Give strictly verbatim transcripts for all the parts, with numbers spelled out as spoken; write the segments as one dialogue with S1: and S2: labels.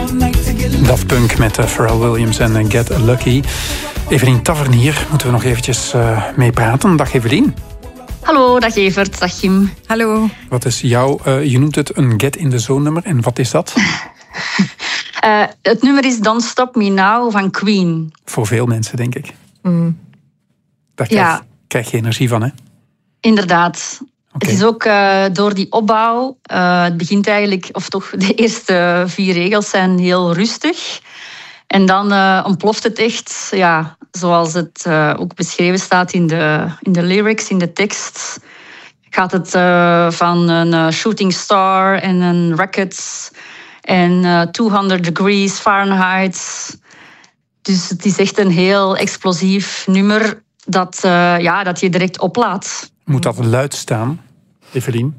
S1: Daft Punk met uh, Pharrell Williams en uh, Get Lucky. Evelien Tavernier moeten we nog eventjes uh, mee praten. Dag Evelien.
S2: Hallo, dag Evert, dag Jim.
S3: Hallo.
S1: Wat is jouw, uh, je noemt het een Get in the Zone nummer. En wat is dat?
S2: uh, het nummer is Don't Stop Me Now van Queen.
S1: Voor veel mensen, denk ik.
S3: Mm.
S1: Daar krijg,
S2: ja.
S1: krijg je energie van, hè?
S2: Inderdaad.
S1: Okay.
S2: Het is ook uh, door die opbouw. Uh, het begint eigenlijk, of toch de eerste vier regels zijn heel rustig. En dan uh, ontploft het echt, ja, zoals het uh, ook beschreven staat in de, in de lyrics, in de tekst. Gaat het uh, van een uh, shooting star en een rocket en uh, tweehonderd degrees Fahrenheit. Dus het is echt een heel explosief nummer dat, uh, ja, dat je direct oplaat.
S1: Moet dat luid staan, Evelien?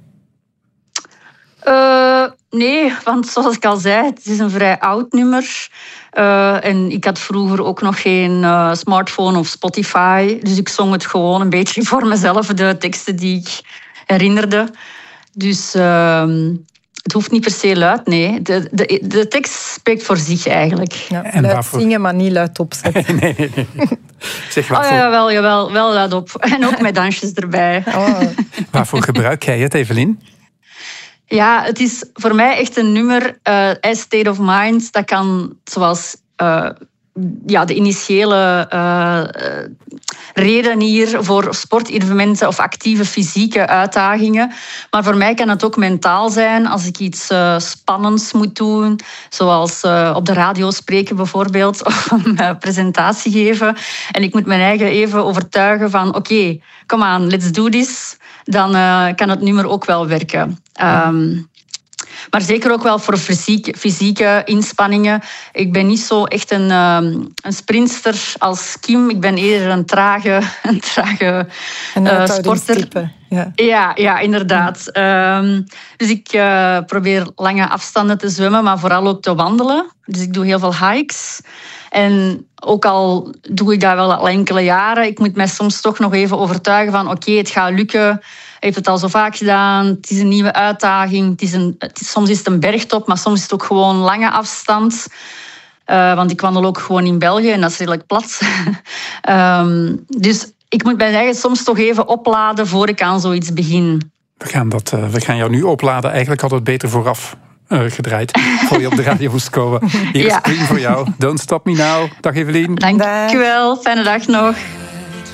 S2: Uh, nee, want zoals ik al zei, het is een vrij oud nummer. Uh, en ik had vroeger ook nog geen uh, smartphone of Spotify. Dus ik zong het gewoon een beetje voor mezelf, de teksten die ik herinnerde. Dus uh, het hoeft niet per se luid, nee. De, de, de tekst spreekt voor zich eigenlijk.
S3: Ja,
S1: en
S3: luid
S1: waarvoor...
S3: zingen, maar niet luid opzetten.
S1: nee, nee, nee. Zeg, waarvoor...
S2: Oh ja, wel, jawel, wel luid op. En ook met dansjes erbij.
S3: Oh.
S1: Waarvoor gebruik jij het, Evelien?
S2: Ja, het is voor mij echt een nummer, uh, State of Mind. Dat kan zoals uh, ja, de initiële uh, reden hier voor sportevenementen of actieve fysieke uitdagingen. Maar voor mij kan het ook mentaal zijn als ik iets uh, spannends moet doen. Zoals uh, op de radio spreken bijvoorbeeld, of een uh, presentatie geven. En ik moet mijn eigen even overtuigen van oké, okay, come on, let's do this. Dan uh, kan het nummer ook wel werken. Um, maar zeker ook wel voor fysieke, fysieke inspanningen. Ik ben niet zo echt een, um, een sprinter als Kim. Ik ben eerder een trage, een trage uh, sporter.
S3: Ja.
S2: Ja, ja, inderdaad. Um, dus ik uh, probeer lange afstanden te zwemmen, maar vooral ook te wandelen. Dus ik doe heel veel hikes. En ook al doe ik dat wel al enkele jaren, ik moet mij soms toch nog even overtuigen van oké, okay, het gaat lukken. Ik heb het al zo vaak gedaan. Het is een nieuwe uitdaging. Het is een, het is, soms is het een bergtop, maar soms is het ook gewoon lange afstand. Uh, want ik wandel ook gewoon in België en dat is redelijk plat. um, dus ik moet mijn eigen soms toch even opladen voor ik aan zoiets begin.
S1: We gaan, dat, uh, we gaan jou nu opladen. Eigenlijk had het beter vooraf uh, gedraaid. Voor je op de radio moest komen. Hier is ja. Queen voor jou. Don't Stop Me Now. Dag Evelien.
S2: Dank je wel. Fijne dag nog.